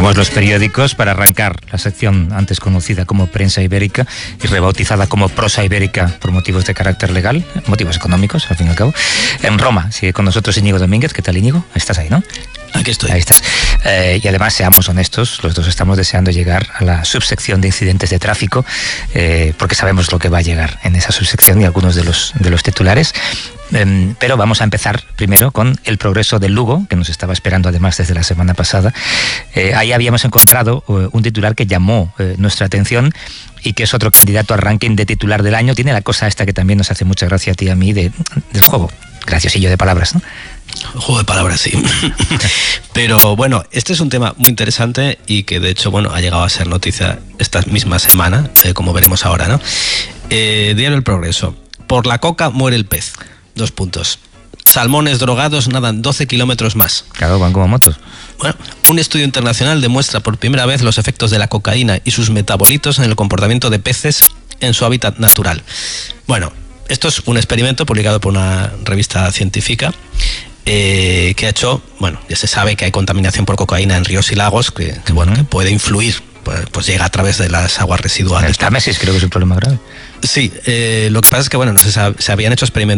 Cerramos los periódicos para arrancar la sección antes conocida como Prensa Ibérica y rebautizada como Prosa Ibérica por motivos de carácter legal, motivos económicos, al fin y al cabo. En Roma sigue con nosotros Íñigo Domínguez. ¿Qué tal, Íñigo? Estás ahí, ¿no? Aquí estoy. Ahí estás. Y además, seamos honestos, los dos estamos deseando llegar a la subsección de incidentes de tráfico, porque sabemos lo que va a llegar en esa subsección y algunos de los titulares. Pero vamos a empezar primero con el progreso del Lugo, que nos estaba esperando además desde la semana pasada. Ahí habíamos encontrado un titular que llamó nuestra atención y que es otro candidato al ranking de titular del año. Tiene la cosa esta que también nos hace mucha gracia a ti y a mí del juego. Graciosillo de palabras, ¿no? Juego de palabras, sí. Pero bueno, este es un tema muy interesante y que de hecho, bueno, ha llegado a ser noticia esta misma semana, como veremos ahora, ¿no? Diario El Progreso. Por la coca muere el pez. 2 puntos. Salmones drogados nadan 12 kilómetros más. Claro, van como motos. Bueno, un estudio internacional demuestra por primera vez los efectos de la cocaína y sus metabolitos en el comportamiento de peces en su hábitat natural. Bueno, esto es un experimento publicado por una revista científica que ha hecho, bueno, ya se sabe que hay contaminación por cocaína en ríos y lagos que puede influir, pues llega a través de las aguas residuales. El Támesis creo que es un problema grave. Sí, lo que pasa es que, bueno, no se habían hecho experimentos